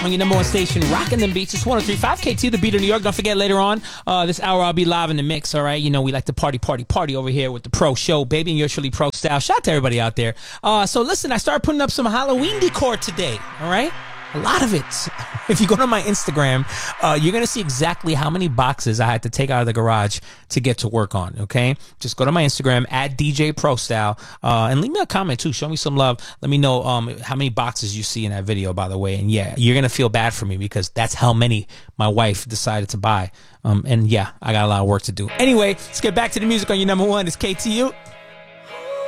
on your number one station, rocking them beats. It's 103.5 KT, the beat of New York. Don't forget, later on this hour, I'll be live in the mix, all right? You know, we like to party over here with the Pro Show, baby, and you're surely Pro Style. Shout out to everybody out there. So listen, I started putting up some Halloween decor today, all right? A lot of it. If you go to my Instagram, you're going to see exactly how many boxes I had to take out of the garage to get to work on, okay? Just go to my Instagram, at DJ Pro Style, and leave me a comment, too. Show me some love. Let me know how many boxes you see in that video, by the way. And, yeah, you're going to feel bad for me because that's how many my wife decided to buy. And, yeah, I got a lot of work to do. Anyway, let's get back to the music on your number one. It's KTU.